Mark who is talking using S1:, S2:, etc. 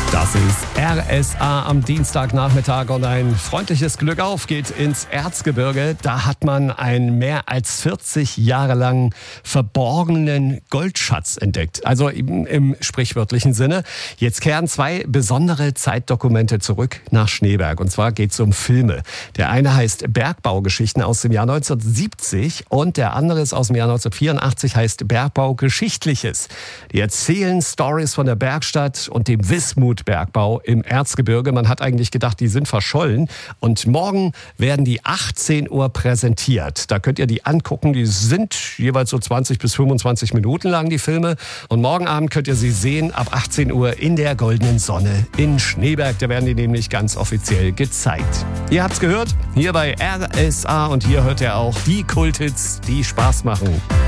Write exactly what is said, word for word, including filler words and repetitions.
S1: Das ist R S A am Dienstagnachmittag und ein freundliches Glück auf geht ins Erzgebirge. Da hat man einen mehr als vierzig Jahre lang verborgenen Goldschatz entdeckt. Also im, im sprichwörtlichen Sinne. Jetzt kehren zwei besondere Zeitdokumente zurück nach Schneeberg. Und zwar geht es um Filme. Der eine heißt Bergbaugeschichten aus dem Jahr neunzehnhundertsiebzig und der andere ist aus dem Jahr neunzehnhundertvierundachtzig, heißt Bergbaugeschichtliches. Die erzählen Stories von der Bergstadt und dem Wismut-Bergbau im Erzgebirge. Man hat eigentlich gedacht, die sind verschollen. Und morgen werden die achtzehn Uhr präsentiert. Da könnt ihr die angucken. Die sind jeweils so zwanzig bis fünfundzwanzig Minuten lang, die Filme. Und morgen Abend könnt ihr sie sehen ab achtzehn Uhr in der goldenen Sonne in Schneeberg. Da werden die nämlich ganz offiziell gezeigt. Ihr habt's gehört, hier bei R S A. Und hier hört ihr auch die Kulthits, die Spaß machen.